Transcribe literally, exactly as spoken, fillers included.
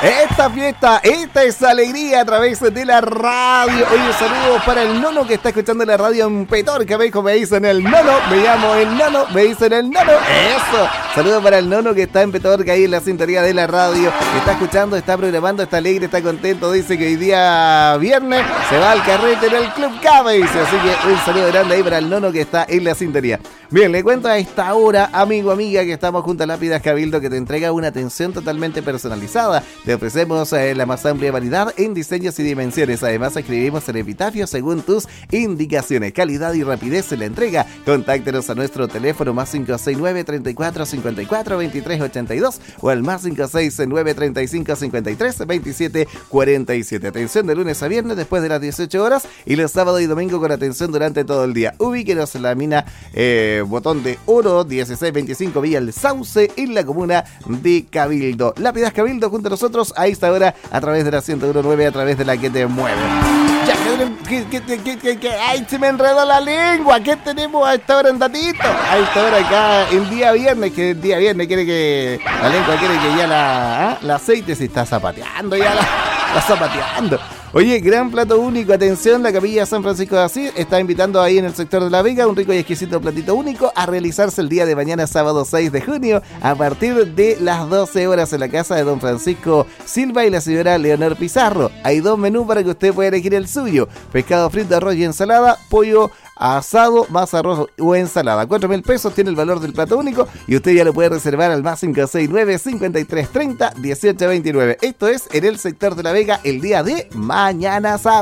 Esta fiesta, esta es alegría a través de la radio. Oye, saludos para el nono que está escuchando la radio en Petorca. Me dijo, me dicen el nono, me llamo el nono, me dicen el nono. Eso. Saludos para el nono que está en Petorca, ahí en la sintonía de la radio. Que está escuchando, está programando, está alegre, está contento. Dice que hoy día viernes se va al carrete en el Club Cava. Dice, así que un saludo grande ahí para el nono que está en la sintonía. Bien, le cuento a esta hora, amigo, amiga, que estamos junto a Lápidas Cabildo, que te entrega una atención totalmente personalizada. Te ofrecemos eh, la más amplia variedad en diseños y dimensiones. Además, escribimos el epitafio según tus indicaciones. Calidad y rapidez en la entrega. Contáctenos a nuestro teléfono más cinco seis nueve, treinta y cuatro, cincuenta y cuatro, veintitrés ochenta y dos o al más cinco seis nueve, treinta y cinco, cincuenta y tres, veintisiete cuarenta y siete. Atención de lunes a viernes después de las dieciocho horas y los sábados y domingos con atención durante todo el día. Ubíquenos en la mina eh, Botón de Oro dieciséis veinticinco Villa El Sauce en la comuna de Cabildo. Lápidas Cabildo junto a nosotros a esta hora a través de la ciento uno punto nueve, a través de la que te mueve. Ya, que, que, que, que, que, que, ay, se me enredó la lengua. ¿Qué tenemos a esta hora en datito? A esta hora acá, el día viernes, que el día viernes quiere que la lengua quiere que ya la, ¿ah? la aceite se está zapateando, ya la, la zapateando. Oye, gran plato único, atención, la Capilla San Francisco de Asís está invitando ahí en el sector de La Vega un rico y exquisito platito único a realizarse el día de mañana, sábado seis de junio, a partir de las doce horas en la casa de don Francisco Silva y la señora Leonor Pizarro. Hay dos menús para que usted pueda elegir el suyo: pescado frito, arroz y ensalada, pollo asado más arroz o ensalada. Cuatro mil pesos tiene el valor del plato único y usted ya lo puede reservar al más cinco seis nueve, cincuenta y tres treinta, dieciocho veintinueve. Esto es en el sector de La Vega el día de mañana sábado.